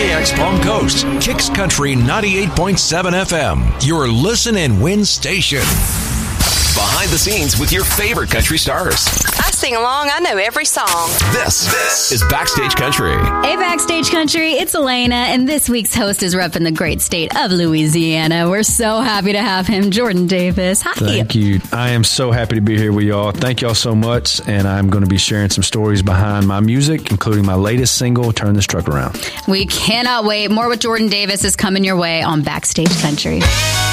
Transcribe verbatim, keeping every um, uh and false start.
K X Palm Coast, Kicks Country ninety-eight point seven F M, your listen and win station. Behind the scenes with your favorite country stars. I sing along. I know every song. This, this is Backstage Country. Hey, Backstage Country. It's Elena, and this week's host is repping the great state of Louisiana. We're so happy to have him, Jordan Davis. Hi. Thank you. I am so happy to be here with y'all. Thank y'all so much, and I'm going to be sharing some stories behind my music, including my latest single, Turn This Truck Around. We cannot wait. More with Jordan Davis is coming your way on Backstage Country.